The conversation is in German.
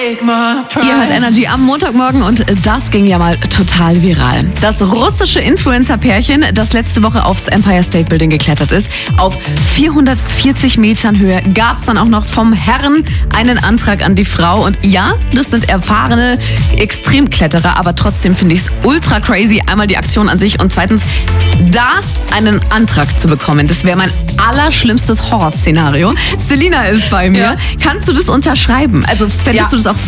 Ihr hört Energy am Montagmorgen und das ging ja mal total viral. Das russische Influencer-Pärchen, das letzte Woche aufs Empire State Building geklettert ist, auf 440 Metern Höhe, gab es dann auch noch vom Herrn einen Antrag an die Frau. Und ja, das sind erfahrene Extremkletterer, aber trotzdem finde ich es ultra crazy. Einmal die Aktion an sich und zweitens, da einen Antrag zu bekommen. Das wäre mein allerschlimmstes Horrorszenario. Selina ist bei mir. Ja. Kannst du das unterschreiben? Also fändest du das auch